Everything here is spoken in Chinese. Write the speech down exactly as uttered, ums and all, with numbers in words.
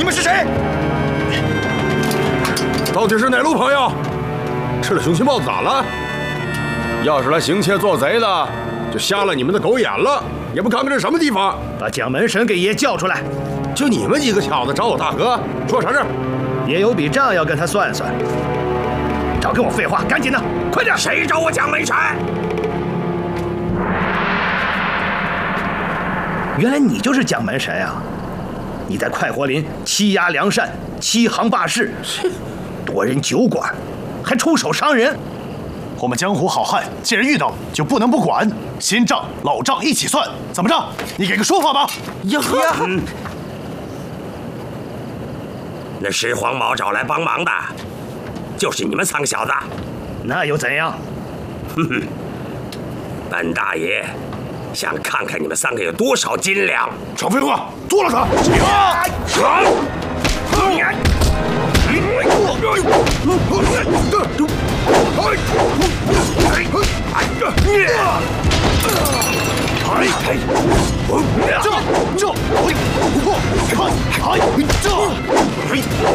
们是谁？ 到底是哪路朋友？吃了雄心豹子咋了？要是来行窃做贼的，就瞎了你们的狗眼了，也不看看这什么地方。 把蒋门神给爷叫出来！ 就你们几个小子找我大哥，说啥事？ 爷有笔账要跟他算算。少跟我废话，赶紧的，快点！ 谁找我蒋门神？ 原来你就是蒋门神啊！你在快活林欺压良善，欺行霸市，夺人酒馆，还出手伤人。 我们江湖好汉，既然遇到就不能不管，新账老账一起算，怎么着？你给个说法吧！ 呀呵，嗯、那石黄毛找来帮忙的，就是你们三个小子。 那又怎样？ 哼哼，本大爷想看看你们三个有多少斤两。 少废话，捉了他！这这，